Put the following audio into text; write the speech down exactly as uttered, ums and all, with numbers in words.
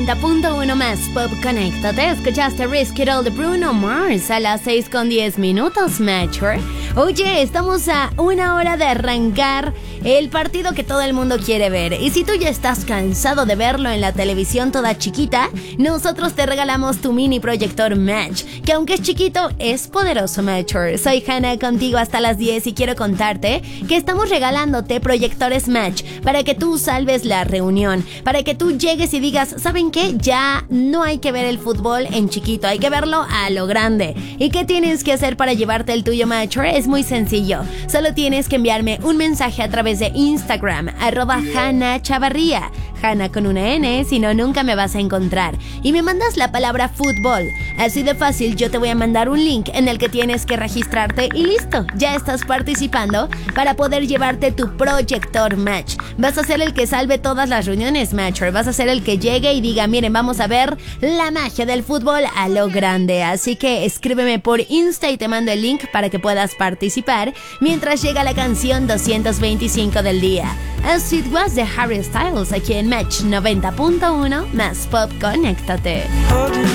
noventa punto uno más Pop, conéctate. Escuchaste Risk It All de Bruno Mars a las seis con diez minutos, Matcher. Oye, estamos a una hora de arrancar el partido que todo el mundo quiere ver. Y si tú ya estás cansado de verlo en la televisión toda chiquita, nosotros te regalamos tu mini proyector Match, que aunque es chiquito, es poderoso, Matcher. Soy Hannah, contigo hasta las diez, y quiero contarte que estamos regalándote proyectores Match para que tú salves la reunión, para que tú llegues y digas, ¿saben qué? Ya no hay que ver el fútbol en chiquito, hay que verlo a lo grande. ¿Y qué tienes que hacer para llevarte el tuyo, Matcher? Es muy sencillo. Solo tienes que enviarme un mensaje a través de Instagram, arroba Hannah Chavarría. Hannah con una N, si no, nunca me vas a encontrar. Y me mandas la palabra fútbol. Así de fácil, yo te voy a mandar un link en el que tienes que registrarte y listo. Ya estás participando para poder llevarte tu proyector Match. Vas a ser el que salve todas las reuniones, Matcher. Vas a ser el que llegue y diga, miren, vamos a ver la magia del fútbol a lo grande. Así que escríbeme por Insta y te mando el link para que puedas participar mientras llega la canción doscientos veinticinco del día. As It Was de Harry Styles, aquí en Match noventa punto uno más Pop, conéctate.